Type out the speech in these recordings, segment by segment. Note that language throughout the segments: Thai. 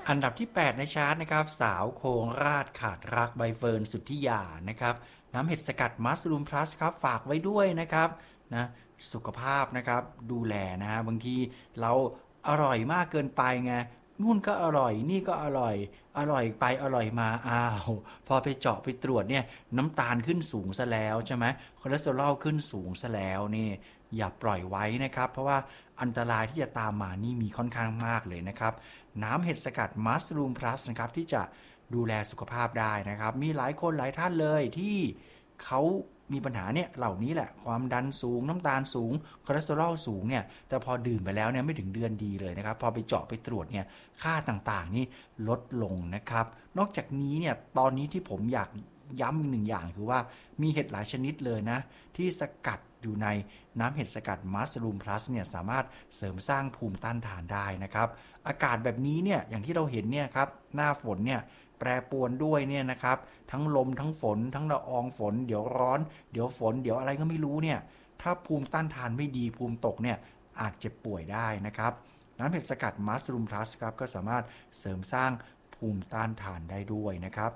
อันดับที่8ในชาร์ตนะครับสาวโคราชขาดรักใบเฟิร์นสุทธิยานะครับน้ำเห็ดสกัดมัสรูมพลัสครับฝากไว้ด้วยนะครับนะสุขภาพนะครับดูแลนะฮะบางทีเราอร่อยมากเกินไปไงนู่นก็อร่อยนี่ก็อร่อยไปอร่อยมาอ้าวพอไปเจาะไปตรวจเนี่ยน้ำตาลขึ้นสูงซะแล้วใช่ไหมคอเลสเตอรอลขึ้นสูงซะแล้วนี่อย่าปล่อยไว้นะครับเพราะว่าอันตรายที่จะตามมานี่มีค่อนข้างมากเลยนะครับน้ำเห็ดสกัดมัสรูมพลัสนะครับที่จะดูแลสุขภาพได้นะครับมีหลายคนหลายท่านเลยที่เขามีปัญหาเนี่ยเหล่านี้แหละความดันสูงน้ำตาลสูงคอเลสเตอรอลสูงเนี่ยแต่พอดื่มไปแล้วเนี่ยไม่ถึงเดือนดีเลยนะครับพอไปเจาะไปตรวจเนี่ยค่าต่างๆนี่ลดลงนะครับนอกจากนี้เนี่ยตอนนี้ที่ผมอยากย้ำอีกหนึ่งอย่างคือว่ามีเห็ดหลายชนิดเลยนะที่สกัดอยู่ในน้ำเห็ดสกัดมัสรูมพลัสเนี่ยสามารถเสริมสร้างภูมิต้านทานได้นะครับอากาศแบบนี้เนี่ยอย่างที่เราเห็นเนี่ยครับหน้าฝนเนี่ยแปรปรวนด้วยเนี่ยนะครับทั้งลมทั้งฝนทั้งละอองฝนเดี๋ยวร้อนเดี๋ยวฝนเดี๋ยวอะไรก็ไม่รู้เนี่ยถ้าภูมิต้านทานไม่ดีภูมิตกเนี่ยอาจเจ็บป่วยได้นะครับน้ำเห็ดสกัดมัสรูมพลัสครับก็สามารถเสริมสร้างภูมิต้านทานได้ด้วยนะครับ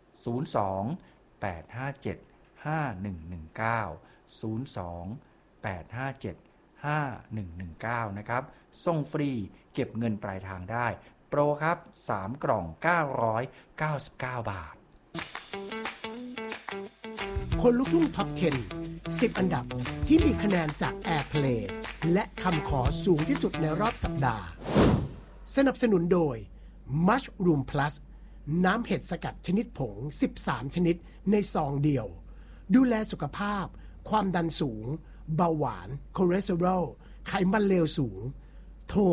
02-857-5119 นะครับส่งฟรีเก็บเงินปลายทางได้โปรครับ3กล่อง999 บาทคนลุกทุ่งท็อป 10 10 อันดับที่มีคะแนนจาก Airplay และคำขอสูงที่สุดในรอบสัปดาห์สนับสนุนโดย Mushroom Plus น้ำเห็ดสกัดชนิดผง13ชนิดในซองเดียวดูแลสุขภาพความดันสูงเบาหวานคอเลสเตอรอลไขมันเลวสูงโทร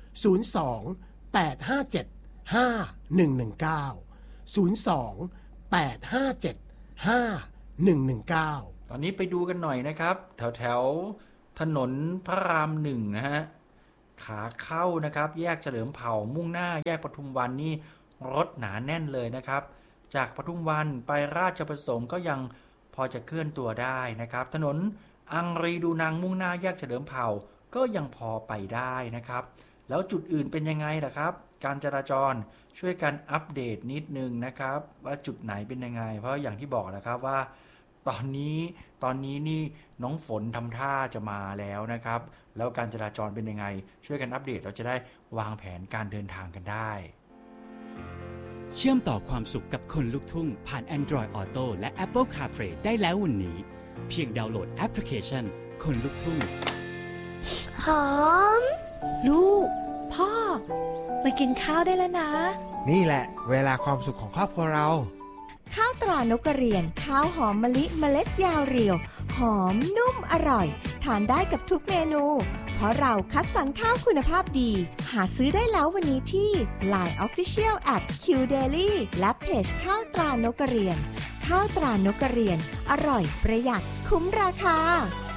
ตอนนี้ไปดูกันหน่อยนะครับแถวถนนพระราม1นะฮะขาเข้านะครับแยกเฉลิมเผ่ามุ่งหน้าแยกปทุมวันนี่รถหนาแน่นเลยนะครับจากปทุมวันไปราชประสงค์ก็ยังพอจะเคลื่อนตัวได้นะครับถนนอังรีดูนางมุ่งหน้าแยกเฉลิมเผ่าก็ยังพอไปได้นะครับแล้วจุดอื่นเป็นยังไงล่ะครับการจราจรช่วยกันอัปเดตนิดนึงนะครับว่าจุดไหนเป็นยังไงเพราะอย่างที่บอกนะครับว่าตอนนี้นี่น้องฝนทำท่าจะมาแล้วนะครับแล้วการจราจรเป็นยังไงช่วยกันอัปเดตเราจะได้วางแผนการเดินทางกันได้เชื่อมต่อความสุขกับคนลุกทุ่งผ่าน Android Auto และ Apple CarPlay ได้แล้ววันนี้เพียงดาวน์โหลดแอปพลิเคชันคนลุกทุ่งหอมลูกพ่อมากินข้าวได้แล้วนะนี่แหละเวลาความสุขของครอบครัวเราข้าวตรานกกระเรียนข้าวหอมมะลิเมล็ดยาวเรียวหอมนุ่มอร่อยทานได้กับทุกเมนูเพราะเราคัดสรรข้าวคุณภาพดีหาซื้อได้แล้ววันนี้ที่ Line Official @QDaily และเพจข้าวตรานกกระเรียนข้าวตรานกกระเรียนอร่อยประหยัดคุ้มราคา